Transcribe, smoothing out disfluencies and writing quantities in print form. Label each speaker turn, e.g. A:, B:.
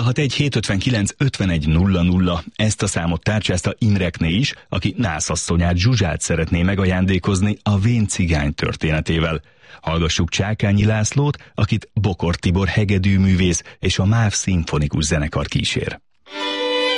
A: 061 759 5100. Ezt a számot tárcsázta Imrekné is, aki nászasszonyát Zsuzsát szeretné megajándékozni a Vén cigány történetével. Hallgassuk Csákányi Lászlót, akit Bokor Tibor hegedűművész és a MÁV szimfonikus zenekar kísér.